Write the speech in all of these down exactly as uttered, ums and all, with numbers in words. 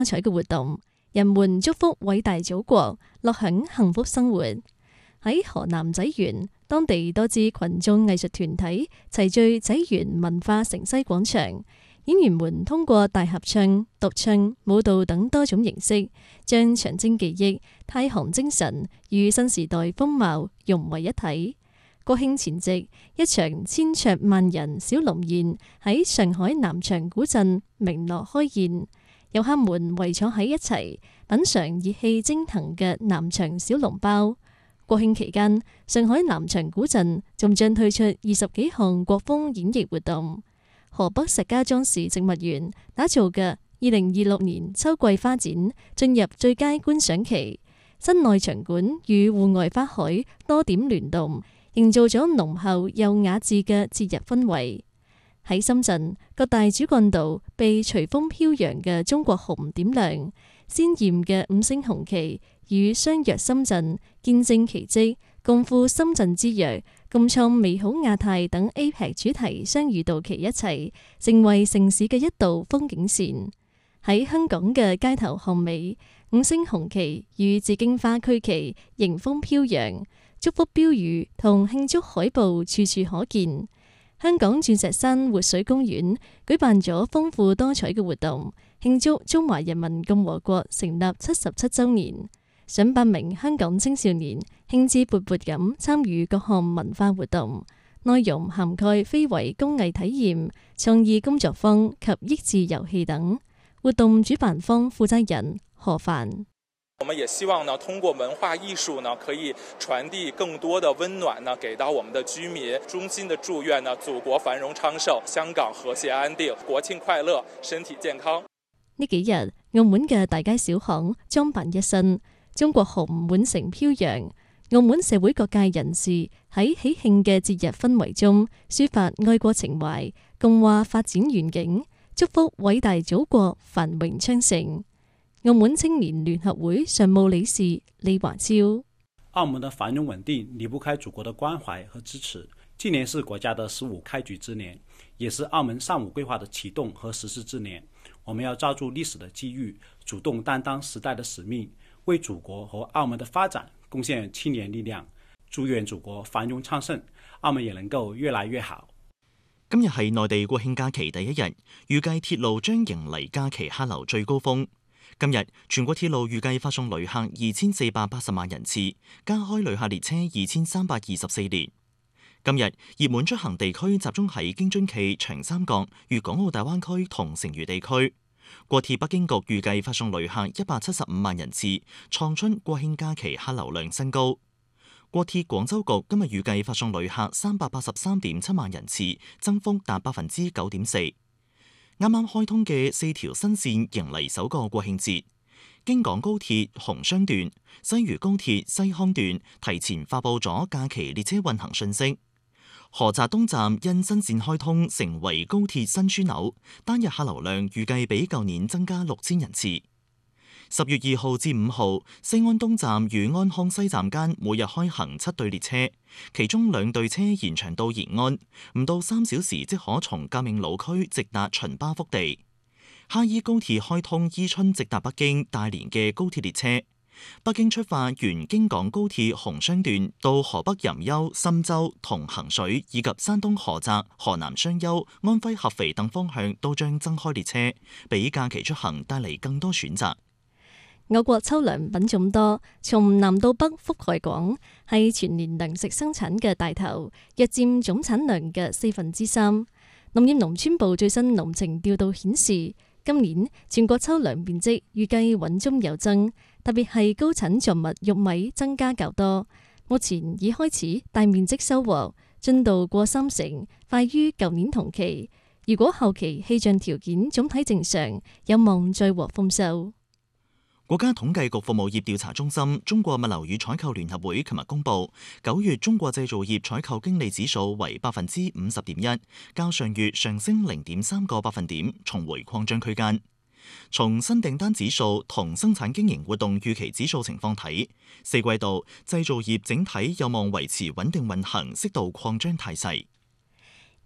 彩嘅活動，人們祝福偉大祖國，樂享幸福生活。喺河南濟源，當地多支群眾藝術團體齊聚濟源文化城西廣場，演員們通過大合唱、獨唱、舞蹈等多種形式，將長征記憶、太行精神與新時代風貌融為一體。國慶前夕，一場千桌萬人小龍宴喺上海南翔古鎮明樂開宴，遊客們圍坐喺一齊，品嚐熱氣蒸騰嘅南翔小籠包。國慶期間，上海南翔古鎮仲將推出二十幾項國風演繹活動。河北石家莊市植物園打造嘅二零二六年秋季花展進入最佳觀賞期，室內場館與戶外花海多點聯動，營造咗濃厚又雅致嘅節日氛圍。喺深圳，各大主幹道被隨風飄揚嘅中國紅點亮，鮮豔嘅五星紅旗與相約深圳、見證奇蹟、共赴深圳之約、共創美好亞太等 A P E C 主題相遇到期一齊，成為城市嘅一道風景線。喺香港嘅街頭巷尾，五星紅旗與紫荊花區旗迎風飄揚，祝福標語同慶祝海報處處可見。香港鑽石山活水公園舉辦咗豐富多彩嘅活動，慶祝中華人民共和國成立七十七週年。上百名香港青少年興致勃勃咁參與各項文化活動，內容涵蓋非遺工藝體驗、創意工作坊及益智遊戲等。活動主辦方負責人何凡。 我們也希望呢，通過文化藝術呢，可以傳遞更多的溫暖呢，給到我們的居民。衷心的祝願呢，祖國繁榮昌盛，香港和諧安定，國慶快樂，身體健康。 呢幾日，澳門嘅大街小巷裝扮一新，中國紅滿城飄揚。澳門社會各界人士喺喜慶嘅節日氛圍中，抒發愛國情懷，共話發展願景，祝福偉大祖國繁榮昌盛。澳門青年聯合會常務理事李華超： 澳門的繁榮穩定離不開祖國的關懷和支持。今年是國家的十五開局之年，也是澳門上五規劃的啟動和實施之年。我們要抓住歷史的機遇，主動擔當時代的使命，為祖國和澳門的發展貢獻青年力量。祝願祖國繁榮昌盛，澳門也能夠越來越好。 今日係內地國慶假期第一日，預計鐵路將迎嚟假期客流最高峰。今日全國鐵路預計發送旅客二千四百八十萬人次，加開旅客列車二千三百二十四列。今日熱門出行地區集中喺京津冀、長三角、粵港澳大灣區同成渝地區。國鐵北京局預計發送旅客一百七十五萬人次，創出國慶假期客流量新高。國鐵廣州局今日預計發送旅客三百八十三點七萬人次，增幅達百分之九點四。啱啱開通嘅四條新線迎嚟首個國慶節，京港高鐵紅雙段、西渝高鐵西康段提前發佈咗假期列車運行信息。菏澤東站因新線開通成為高鐵新樞紐，單日客流量預計比舊年增加六千人次。十月二號至五號，西安東站與安康西站間每日開行七對列車，其中兩對車延長到延安，唔到三小時即可從革命老區直達秦巴福地。哈伊高鐵開通伊春直達北京、大連嘅高鐵列車，北京出發沿京港高鐵紅雙段到河北任丘、深州同衡水，以及山東菏澤、河南商丘、安徽合肥等方向都將增開列車，俾假期出行帶嚟更多選擇。 我國秋糧品種多，從南到北覆蓋廣，係全年糧食生產嘅大頭，約佔總產量嘅四分之三。農業農村部最新農情調度顯示，今年全國秋糧面積預計穩中有增，特別係高產作物玉米增加較多，目前已開始大面積收穫，進度過三成，快於舊年同期。如果後期氣象條件總體正常，有望再獲豐收。 國家統計局服務業調查中心、中國物流與採購聯合會琴日公布，九月中國製造業採購經理指數為百分之五十點一，較上月上升零點三個百分點，重回擴張區間。從新訂單指數同生產經營活動預期指數情況睇，四季度製造業整體有望維持穩定運行，適度擴張態勢。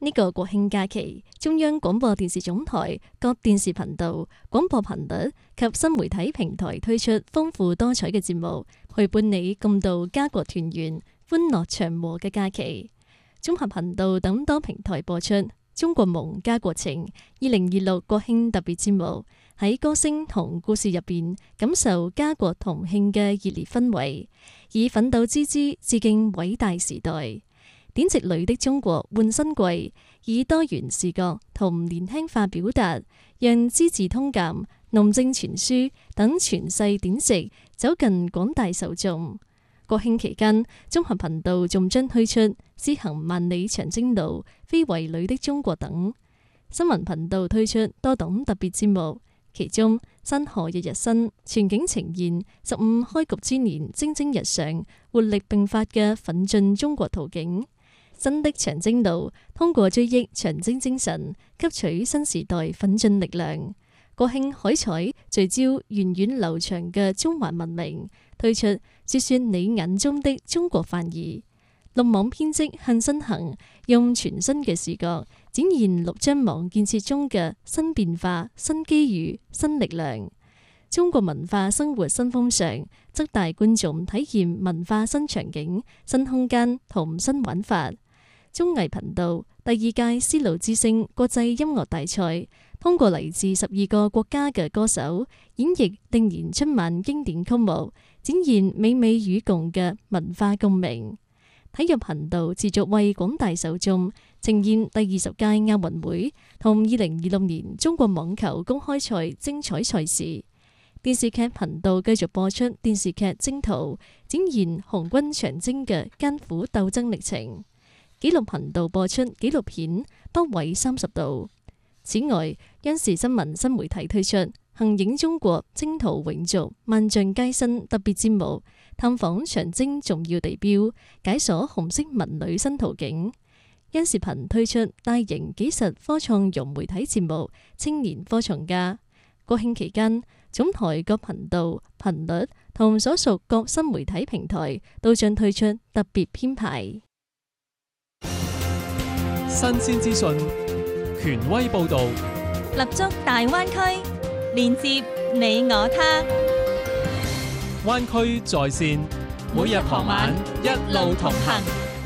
呢個國慶假期，中央廣播電視總台各電視頻道、廣播頻率及新媒體平台推出豐富多彩嘅節目，陪伴你共度家國團圓、歡樂祥和嘅假期。綜合頻道等多平台播出《中國夢家國情》二零二六國慶特別節目，喺歌聲同故事入邊感受家國同慶嘅熱烈氛圍，以奮鬥之姿致敬偉大時代。典籍裏的中國換新季，以多元視覺同年輕化表達，讓《資治通鑑》、《農政全書》等傳世典籍走近廣大受眾。國慶期間，綜合頻道仲將推出《詩行萬里長征路》、《非遺裏的中國》等。新聞頻道推出多檔特別節目，其中《山河日日新》全景呈現十五開局之年蒸蒸日上、活力迸發嘅奮進中國圖景。新的長征路通過追憶長征精神，吸取新時代奮進力量。國慶海採聚焦源遠流長嘅中華文明，推出說說你眼中的中國範兒。六網編織向新行，用全新嘅視覺展現六張網建設中嘅新變化、新機遇、新力量。中國文化生活新風尚，則帶觀眾體驗文化新場景、新空間同新玩法。綜藝頻道第二屆絲路之聲國際音樂大賽，通過嚟自十二個國家嘅歌手演繹定燃春晚經典曲目，展現美美與共嘅文化共鳴。體育頻道持續為廣大受眾呈現第二十屆亞運會同二零二六年中國網球公開賽精彩賽事。電視劇頻道繼續播出電視劇《征途》，展現紅軍長征嘅艱苦鬥爭歷程。紀錄頻道播出紀錄片《北緯三十度》。此外，央視新聞新媒體推出《行影中國征途永續萬象皆新》特別節目，探訪長征重要地標，解鎖紅色文旅新途徑。央視頻推出大型紀實科創融媒體節目《青年科創家》。國慶期間，總台各頻道、頻率同所屬各新媒體平台都將推出特別編排。 新鮮資訊，權威報導， 立足大灣區，連接你我他。 灣區在線，每日傍晚一路同行。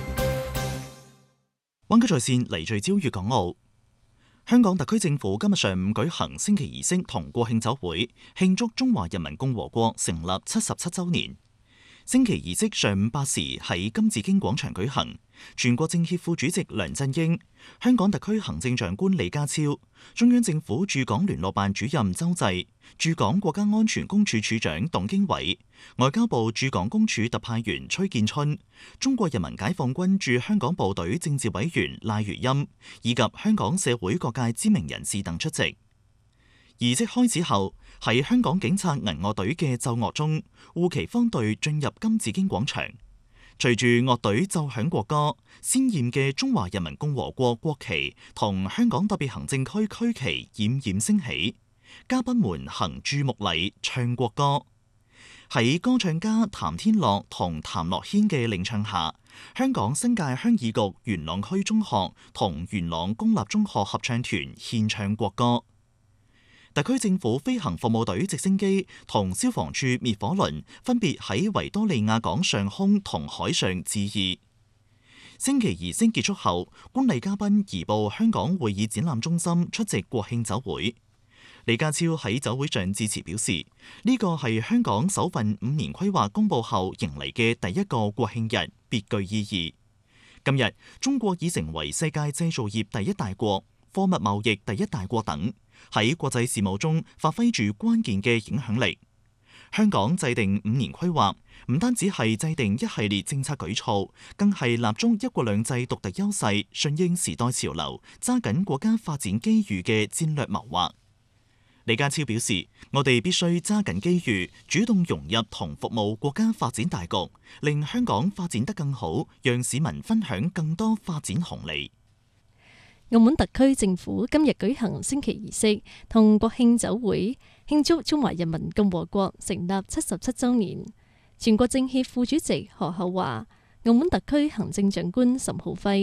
灣區在線嚟聚焦粵港澳。香港特區政府今日上午舉行升旗儀式同國慶酒會，慶祝中華人民共和國成立七十七週年。升旗儀式上午八時喺金紫荊廣場舉行，全國政協副主席梁振英、香港特區行政長官李家超、中央政府駐港聯絡辦主任周濟、駐港國家安全公署署長董經緯、外交部駐港公署特派員崔建春、中國人民解放軍駐香港部隊政治委員賴如欽以及香港社會各界知名人士等出席。儀式開始後，喺香港警察銀樂隊嘅奏樂中，護旗方隊進入金紫荊廣場。隨住樂隊奏響國歌，鮮豔嘅中華人民共和國國旗同香港特別行政區區旗冉冉升起，嘉賓們行注目禮唱國歌。喺歌唱家譚天樂同譚樂軒嘅領唱下，香港新界鄉議局元朗區中學同元朗公立中學合唱團獻唱國歌。特區政府飛行服務隊直升機同消防處滅火輪分別喺維多利亞港上空同海上致意。升旗儀式結束後，觀禮嘉賓移步香港會議展覽中心出席國慶酒會。李家超喺酒會上致辭表示，呢個係香港首份五年規劃公佈後迎嚟嘅第一個國慶日，別具意義。今日中國已成為世界製造業第一大國、貨物貿易第一大國等，喺國際事務中發揮住關鍵嘅影響力。香港制定五年規劃，唔單止係制定一系列政策舉措，更係立足一國兩制獨特優勢，順應時代潮流，揸緊國家發展機遇嘅戰略謀劃。李家超表示，我哋必須揸緊機遇，主動融入同服務國家發展大局，令香港發展得更好，讓市民分享更多發展紅利。 澳門特區政府今日舉行升旗儀式同國慶酒會，慶祝中華人民共和國成立七十七週年。全國政協副主席何厚華、澳門特區行政長官岑浩輝、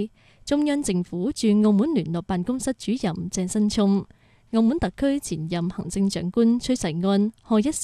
中央政府駐澳門聯絡辦公室主任鄭新聰、澳門特區前任行政長官崔世安、賀一誠